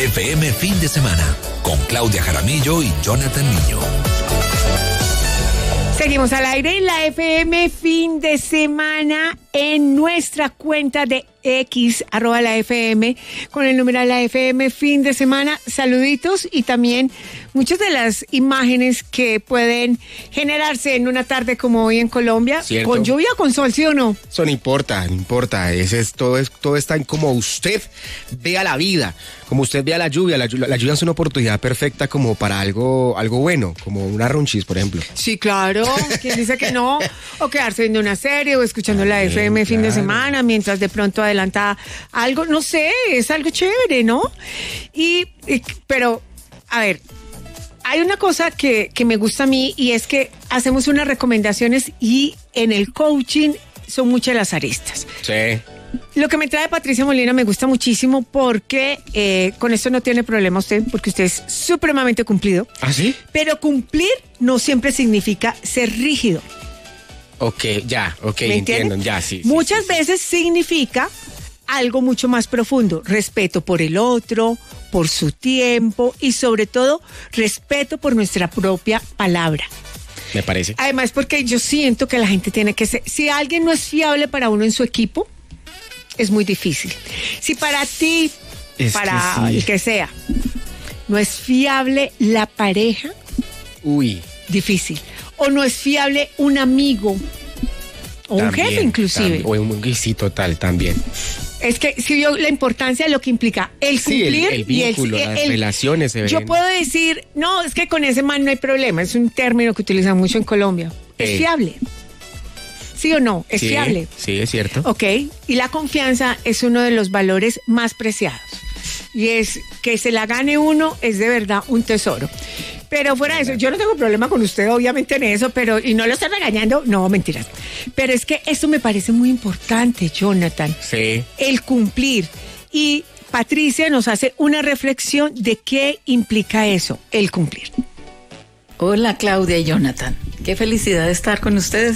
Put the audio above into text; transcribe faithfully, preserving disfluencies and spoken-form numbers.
F M Fin de Semana, con Claudia Jaramillo y Jonathan Niño. Seguimos al aire en la F M Fin de Semana en nuestra cuenta de X, arroba la F M, con el numeral la F M Fin de Semana. Saluditos y también muchas de las imágenes que pueden generarse en una tarde como hoy en Colombia. ¿Cierto? ¿Con lluvia o con sol, sí o no? Eso no importa, no importa. Ese es, todo, es, todo está en cómo usted vea la vida, como usted vea la lluvia. La, la lluvia es una oportunidad perfecta como para algo, algo bueno, como una runchis, por ejemplo. Sí, claro. ¿Quién dice que no? O quedarse viendo una serie o escuchando la F M Fin de Semana mientras de pronto adelanta algo, no sé, es algo chévere, ¿no? Y, y pero, a ver, hay una cosa que, que me gusta a mí y es que hacemos unas recomendaciones y en el coaching son muchas las aristas. Sí. Lo que me trae Patricia Molina me gusta muchísimo porque eh, con esto no tiene problema usted, porque usted es supremamente cumplido. ¿Ah, sí? Pero cumplir no siempre significa ser rígido. Ok, ya, ok, ¿Me entiendo, entienden? ya, sí. Muchas sí, sí, veces sí. significa algo mucho más profundo, respeto por el otro, por su tiempo y sobre todo respeto por nuestra propia palabra. Me parece. Además, porque yo siento que la gente tiene que ser, si alguien no es fiable para uno en su equipo, es muy difícil. Si para ti, Es para que sí. el que sea, no es fiable la pareja, Uy. difícil. O no es fiable un amigo o un También, jefe inclusive. también, o un, sí, total, también. Es que si vio la importancia de lo que implica el Sí, cumplir el, el y vínculo, el, las el- relaciones se yo ven. puedo decir, no, es que con ese man no hay problema, es un término que utilizan mucho en Colombia. Es Eh. fiable. ¿Sí o no? Es Sí, fiable. Sí, es cierto. Ok, y la confianza es uno de los valores más preciados. Y es que se la gane uno es de verdad un tesoro. Pero fuera de eso, yo no tengo problema con usted, obviamente, en eso, pero, y no lo está regañando, no, mentiras. Pero es que esto me parece muy importante, Jonathan. Sí. El cumplir. Y Patricia nos hace una reflexión de qué implica eso, el cumplir. Hola Claudia y Jonathan, qué felicidad estar con ustedes.